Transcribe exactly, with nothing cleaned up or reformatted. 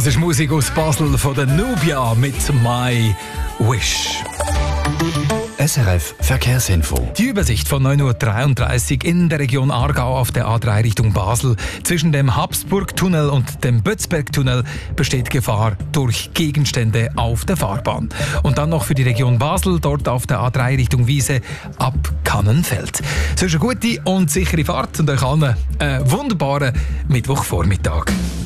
Das ist Musik aus Basel von der Nubia mit My Wish. S R F Verkehrsinfo. Die Übersicht von neun Uhr dreiunddreißig in der Region Aargau auf der A drei Richtung Basel. Zwischen dem Habsburgtunnel und dem Bötzbergtunnel besteht Gefahr durch Gegenstände auf der Fahrbahn. Und dann noch für die Region Basel, dort auf der A drei Richtung Wiese ab Kannenfeld. So ist eine gute und sichere Fahrt und euch allen einen wunderbaren Mittwochvormittag.